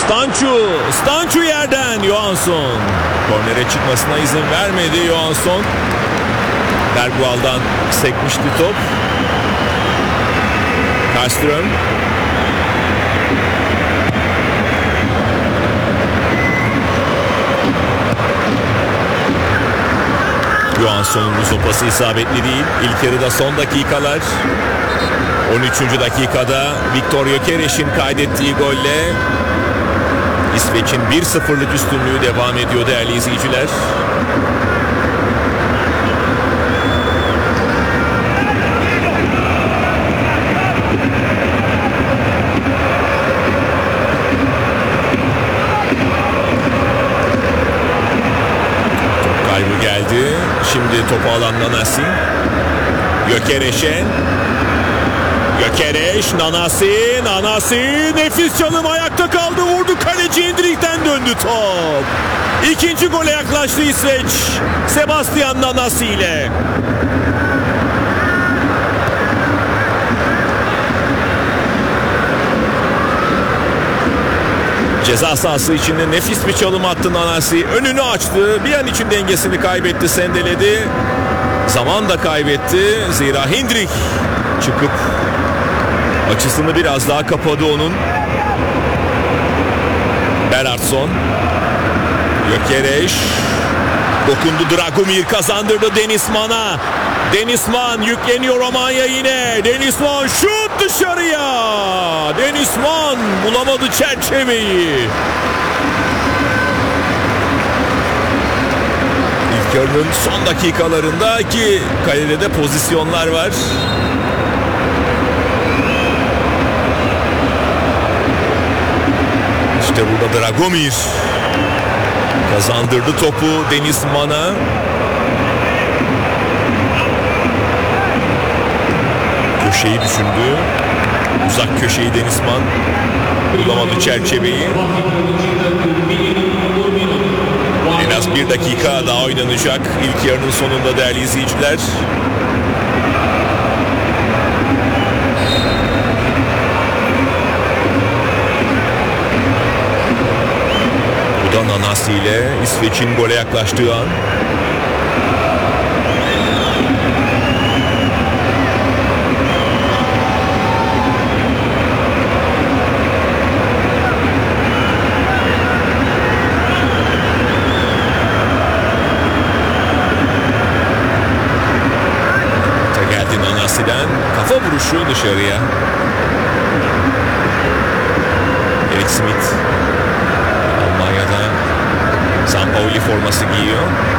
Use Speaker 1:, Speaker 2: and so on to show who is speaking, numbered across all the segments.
Speaker 1: Stancu yerden Johansson. Kornere çıkmasına izin vermedi Johansson. Bergwall'dan sekmişti top. Karlström. Johansson'un bu sopası isabetli değil. İlk yarıda son dakikalar. 13. dakikada Viktor Gyökeres'in kaydettiği golle İsveç'in 1-0'lık üstünlüğü devam ediyor değerli izleyiciler. Top kaybı geldi. Şimdi topu alan Nanasi. Gyökeres'e. Gyökeres, Nanasi nefis çalım, ayakta kaldı, vurdu, kaleci Hendrik'ten döndü top. İkinci gole yaklaştı İsveç, Sebastian Nanasi ile. Ceza sahası içinde nefis bir çalım attı Nanasi, önünü açtı, bir an için dengesini kaybetti, sendeledi, zaman da kaybetti, zira Hendrik çıkıp açısını biraz daha kapadı onun. Bernhardsson. Gyökeres. Dokundu, Dragomir kazandırdı Denizman'a. Denizman yükleniyor Romanya yine. Denizman şut dışarıya. Denizman bulamadı çerçeveyi. İlk yarının son dakikalarında ki kalede de pozisyonlar var. İşte burada Dragomir kazandırdı topu Denizman'a. Köşeyi düşündü. Uzak köşeyi Denizman bulamadı çerçeveyi. En az bir dakika daha oynanacak ilk yarının sonunda değerli izleyiciler. Nanasi ile İsveç'in gole yaklaştığı an. Geldi Nanasi'den, kafa vuruşu dışarıya. Erik Smith Almanya'da Sampaoli forması giyiyor.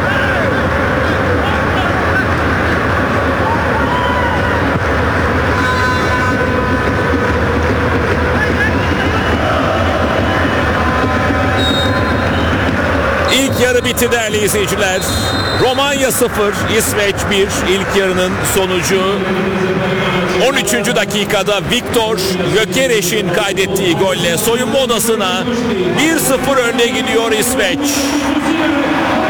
Speaker 1: İlk yarı bitti değerli izleyiciler. Romanya 0, İsveç 1. İlk yarının sonucu 13. dakikada Viktor Gyökeres'in kaydettiği golle soyunma odasına 1-0 önde gidiyor İsveç.